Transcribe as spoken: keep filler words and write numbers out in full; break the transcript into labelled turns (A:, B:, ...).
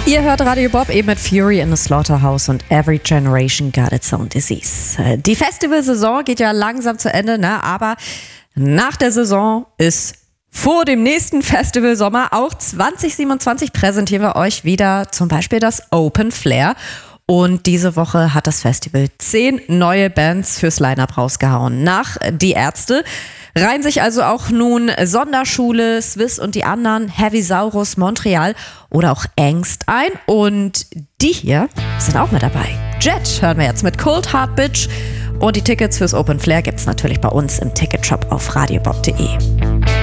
A: Ihr hört Radio Bob eben mit Fury in the Slaughterhouse und Every Generation Got Its Own Disease. Die Festivalsaison geht ja langsam zu Ende, ne? Aber nach der Saison ist vor dem nächsten Festivalsommer, auch zwanzig siebenundzwanzig, präsentieren wir euch wieder zum Beispiel das Open Flair. Und diese Woche hat das Festival zehn neue Bands fürs Line-Up rausgehauen. Nach Die Ärzte reihen sich also auch nun Sonderschule, Swiss und die anderen, Heavisaurus, Montreal oder auch Angst ein. Und die hier sind auch mit dabei. Jet hören wir jetzt mit Cold Hard Bitch. Und die Tickets fürs Open Flair gibt's natürlich bei uns im Ticketshop auf radiobob punkt de.